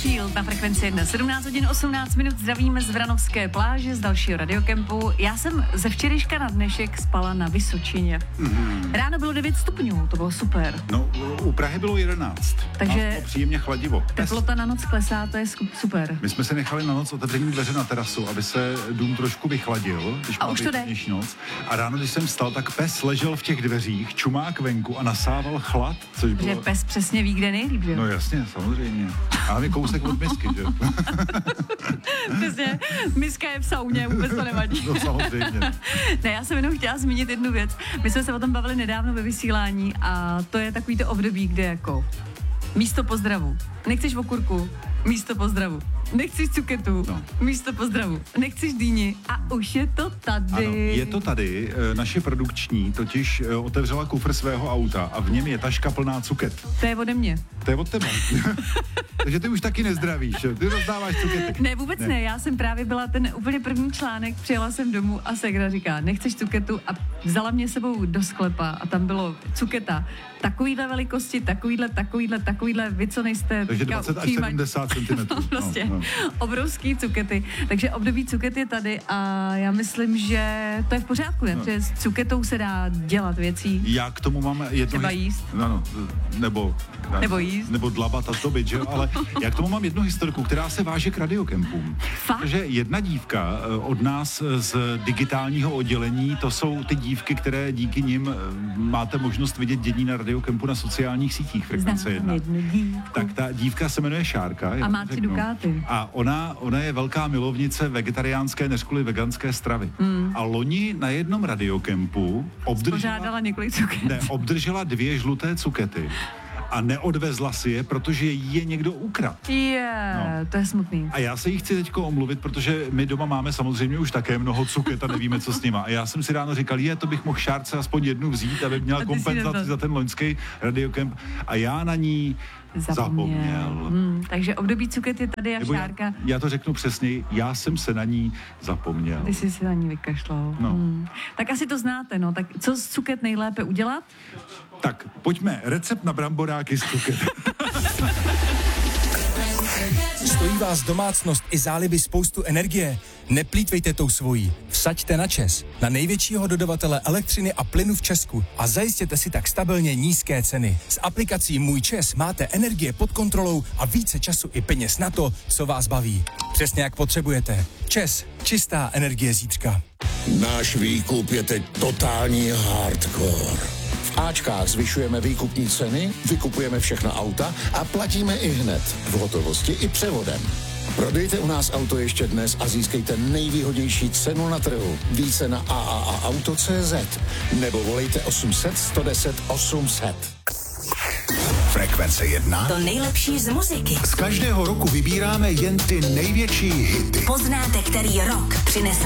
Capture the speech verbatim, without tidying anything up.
Shield na frekvenci jedna. sedmnáct hodin osmnáct minut zdravíme z Vranovské pláže, z dalšího radiokempu. Já jsem ze včerejška na dnešek spala na Vysočině. Mm-hmm. Ráno bylo devět stupňů, to bylo super. No, u Prahy bylo jedenáct. Takže bylo příjemně chladivo. Teplota na noc klesá, to je super. My jsme se nechali na noc otevření dveře na terasu, aby se dům trošku vychladil. Když a už to jde. Noc. A ráno, když jsem vstal, tak pes ležel v těch dveřích, čumák venku a nasával chlad, což bylo... Že pes přesně ví, kde nejlíp, že? No jasně, samozřejmě. Ale mi kousek od misky, že? Přesně, miska je v sauně, vůbec to nevadí. No samozřejmě. Ne, já jsem jenom chtěla zmínit jednu věc. My jsme se o tom bavili nedávno ve vysílání a to je takový to období, kde jako místo pozdravu. Nechceš okurku, místo pozdravu. Nechceš cuketu, no. Místo pozdravu. Nechceš dýni a už je to tady. Ano, je to tady. Naše produkční totiž otevřela kufr svého auta a v něm je taška plná cuket. To je ode mě. To je od tebe. Takže ty už taky nezdravíš, že? Ty rozdáváš cukety. Ne, vůbec ne. ne. Já jsem právě byla ten úplně první článek, přijela jsem domů a Segra říká, nechceš cuketu a vzala mě sebou do sklepa a tam bylo cuketa. Takovýhle velikosti, takovýhle, takovýhle, takovýhle, vy co nejste... Takže dvacet až sedmdesát centimetrů. Prostě no, no. Obrovský cukety. Takže období cuket je tady a já myslím, že to je v pořádku, no. Že s cuketou se dá dělat věcí. Já k tomu mám jedno... Třeba jíst. No, no, nebo... Ne, nebo jíst. Nebo dlabat a zdobit, že jo? Ale já k tomu mám jednu historku, která se váže k radiokempům. Fakt? Takže jedna dívka od nás z digitálního oddělení, to jsou ty dívky, které díky nim máte možnost vidět dění na radiokempu na sociálních sítích, frekvence jedna. Tak ta dívka se jmenuje Šárka. A má tři dukáty. A ona, ona je velká milovnice vegetariánské, než kvůli veganské stravy. Mm. A loni na jednom radiokempu obdržela... Požádala několik cuket. Ne, obdržela dvě žluté cukety. A neodvezla si je, protože je někdo ukradl. Je, yeah, no. To je smutný. A já se jí chci teďko omluvit, protože my doma máme samozřejmě už také mnoho cuket a nevíme, co s nima. A já jsem si ráno říkal, je, to bych mohl Šárce aspoň jednu vzít, aby měla kompenzaci za ten loňský radiokemp. A já na ní zapomněl. zapomněl. Hmm, takže období cuket je tady a Nebo Šárka. Já, já to řeknu přesněji, já jsem se na ní zapomněl. Ty jsi se na ní vykašlal. No. Hmm. Tak asi to znáte, no. Tak co z cuket nejlépe udělat? Tak, pojďme. Recept na bramboráky z cuket. Stojí vás domácnost i záliby spoustu energie? Neplýtvejte tou svojí. Vsaďte na ČEZ, na největšího dodavatele elektřiny a plynu v Česku a zajistěte si tak stabilně nízké ceny. S aplikací Můj ČEZ máte energie pod kontrolou a více času i peněz na to, co vás baví. Přesně jak potřebujete. ČEZ, čistá energie zítřka. Náš výkup je teď totální hardcore. V Ačkách zvyšujeme výkupní ceny, vykupujeme všechna auta a platíme i hned, v hotovosti i převodem. Prodejte u nás auto ještě dnes a získejte nejvýhodnější cenu na trhu. Více na a a a auto tečka cé zet nebo volejte osm set, sto deset, osm set. Frekvence jedna. To nejlepší z muziky. Z každého roku vybíráme jen ty největší hity. Poznáte, který rok přinesl